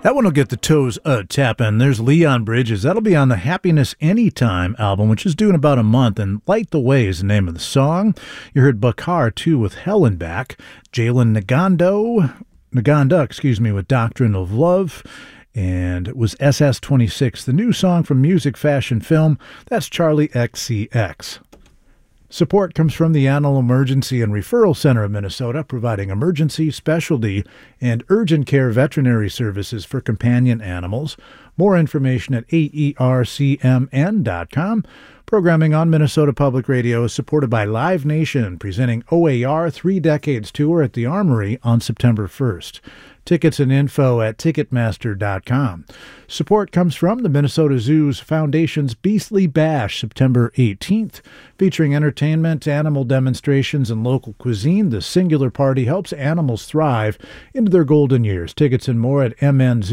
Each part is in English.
That one will get the toes tapping. There's Leon Bridges. That'll be on the Happiness Anytime album, which is due in about a month. And Light the Way is the name of the song. You heard Bakar, too, with Hellenbach. Jalen Naganda, with Doctrine of Love. And it was SS26, the new song from Music Fashion Film. That's Charlie XCX. Support comes from the Animal Emergency and Referral Center of Minnesota, providing emergency, specialty, and urgent care veterinary services for companion animals. More information at aercmn.com. Programming on Minnesota Public Radio is supported by Live Nation, presenting OAR 3 Decades Tour at the Armory on September 1st. Tickets and info at Ticketmaster.com. Support comes from the Minnesota Zoo's Foundation's Beastly Bash, September 18th. Featuring entertainment, animal demonstrations, and local cuisine, the Singular Party helps animals thrive into their golden years. Tickets and more at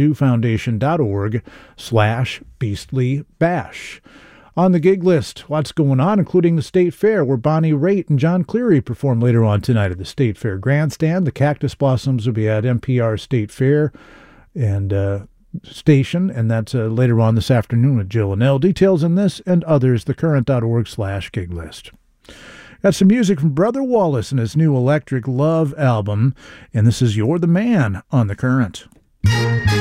mnzoofoundation.org/beastlybash. On the gig list, what's going on, including the State Fair, where Bonnie Raitt and John Cleary perform later on tonight at the State Fair Grandstand. The Cactus Blossoms will be at NPR State Fair and Station, and that's later on this afternoon with Jill and Elle. Details on this and others, thecurrent.org/gig list. Got some music from Brother Wallace and his new Electric Love album, and this is You're the Man on The Current.